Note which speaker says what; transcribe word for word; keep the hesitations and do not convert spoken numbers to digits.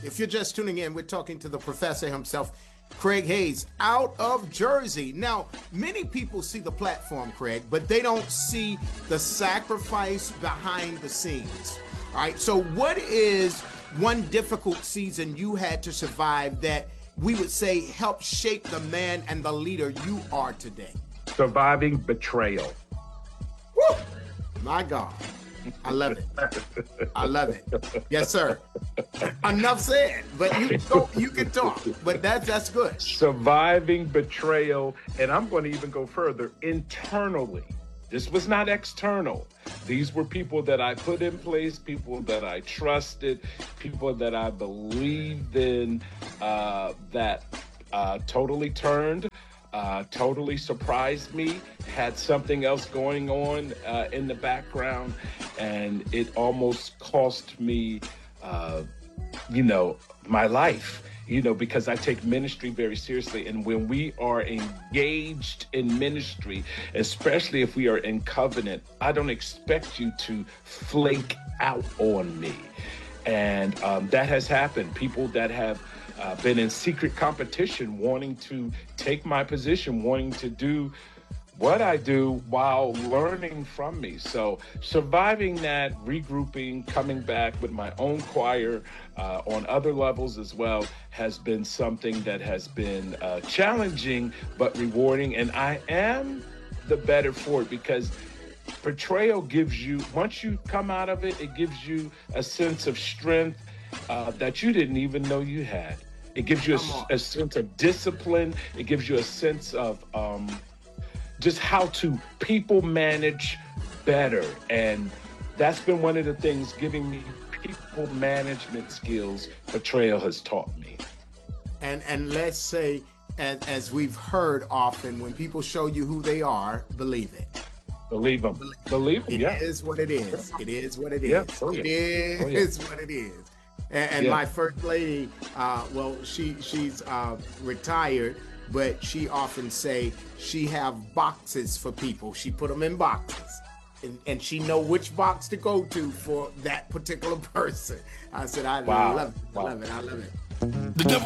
Speaker 1: If you're just tuning in, we're talking to the professor himself, Craig Hayes, out of Jersey. Now, many people see the platform, Craig, but they don't see the sacrifice behind the scenes. All right. So what is one difficult season you had to survive that we would say helped shape the man and the leader you are today?
Speaker 2: Surviving betrayal.
Speaker 1: Woo! My God. I love it. I love it. Yes, sir. Enough said. But you go, you can talk. But that's that's good.
Speaker 2: Surviving betrayal, and I'm going to even go further, internally. This was not external. These were people that I put in place, people that I trusted, people that I believed in, uh, that uh, totally turned. Uh, totally surprised me, had something else going on uh, in the background, and it almost cost me, uh, you know, my life, you know, because I take ministry very seriously. And when we are engaged in ministry, especially if we are in covenant, I don't expect you to flake out on me. And um, that has happened. People that have Uh, been in secret competition, wanting to take my position, wanting to do what I do while learning from me. So surviving that, regrouping, coming back with my own choir uh, on other levels as well has been something that has been uh, challenging but rewarding. And I am the better for it, because betrayal gives you, once you come out of it, it gives you a sense of strength Uh, that you didn't even know you had. It gives you a, a sense of discipline. It gives you a sense of um, just how to people manage better. And that's been one of the things, giving me people management skills betrayal has taught me.
Speaker 1: And and let's say, as, as we've heard often, when people show you who they are, believe it.
Speaker 2: Believe them. Believe them,
Speaker 1: It
Speaker 2: yeah.
Speaker 1: is what it is. It is what it is.
Speaker 2: Yeah. Oh,
Speaker 1: It
Speaker 2: yeah.
Speaker 1: is
Speaker 2: Oh, yeah.
Speaker 1: what it is. And, and
Speaker 2: Yeah.
Speaker 1: my first lady, uh, well, she she's uh, retired, but she often say she have boxes for people. She put them in boxes, and, and she know which box to go to for that particular person. I said, I
Speaker 2: Wow.
Speaker 1: love it. I
Speaker 2: Wow.
Speaker 1: love it. I love it.
Speaker 3: The devil